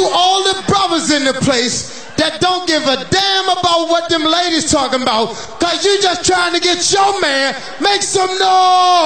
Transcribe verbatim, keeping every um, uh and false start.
all the brothers in the place that don't give a damn about what them ladies talking about, cause you just trying to get your man, make some noise.